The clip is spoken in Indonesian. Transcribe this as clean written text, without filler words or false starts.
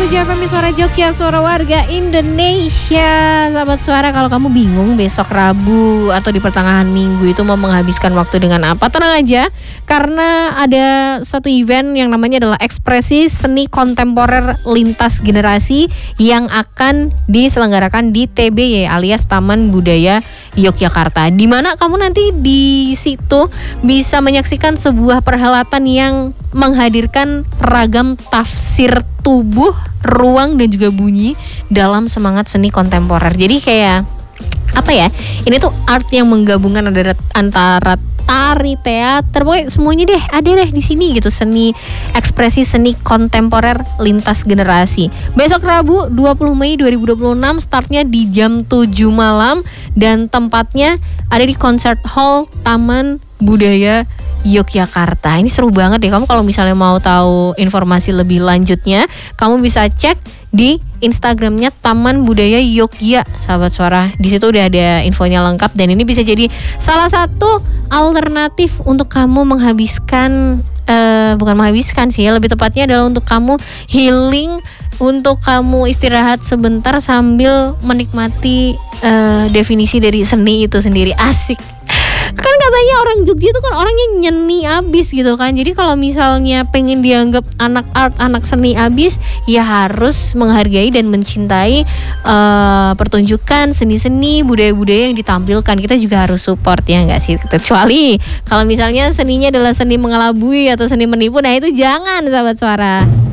107 FM Suara Jogja, suara warga Indonesia. Sahabat Suara, kalau kamu bingung besok Rabu atau di pertengahan minggu itu mau menghabiskan waktu dengan apa, tenang aja, karena ada satu event yang namanya adalah Ekspresi Seni Kontemporer Lintas Generasi yang akan diselenggarakan di TBY alias Taman Budaya Yogyakarta. Di mana kamu nanti di situ bisa menyaksikan sebuah perhelatan yang menghadirkan ragam tafsir tubuh, ruang dan juga bunyi dalam semangat seni kontemporer. Jadi kayak apa ya? Ini tuh art yang menggabungkan antara tari, teater, pokoknya semuanya deh ada deh di sini gitu. Seni ekspresi seni kontemporer lintas generasi. Besok Rabu 20 Mei 2026 startnya di jam 7 malam dan tempatnya ada di Concert Hall Taman Budaya Yogyakarta. Ini seru banget ya. Kamu kalau misalnya mau tahu informasi lebih lanjutnya, kamu bisa cek di Instagramnya Taman Budaya Yogya, sahabat Suara. Di situ udah ada infonya lengkap dan ini bisa jadi salah satu alternatif untuk kamu menghabiskan, bukan menghabiskan sih, lebih tepatnya adalah untuk kamu healing, untuk kamu istirahat sebentar sambil menikmati definisi dari seni itu sendiri. Asik. Kan katanya orang Jogja itu kan orangnya nyeni abis gitu kan. Jadi kalau misalnya pengen dianggap anak art, anak seni abis, ya harus menghargai dan mencintai pertunjukan seni-seni, budaya-budaya yang ditampilkan. Kita juga harus support, ya nggak sih? Kecuali kalau misalnya seninya adalah seni mengelabui atau seni menipu, nah itu jangan, sahabat Suara.